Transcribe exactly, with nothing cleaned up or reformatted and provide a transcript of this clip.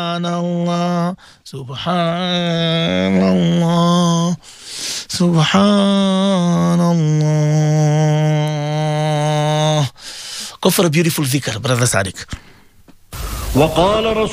Subhanallah, Subhanallah, Subhanallah. Go for a beautiful dhikr, brother Sadiq. وقال رسول